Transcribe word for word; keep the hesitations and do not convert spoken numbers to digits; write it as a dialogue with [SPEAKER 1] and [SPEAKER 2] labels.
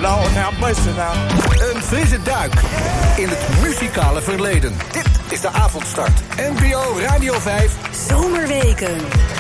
[SPEAKER 1] Lord have mercy now.
[SPEAKER 2] Een frisse duik in het muzikale verleden. Dit is de avondstart. N P O Radio vijf.
[SPEAKER 3] Zomerweken.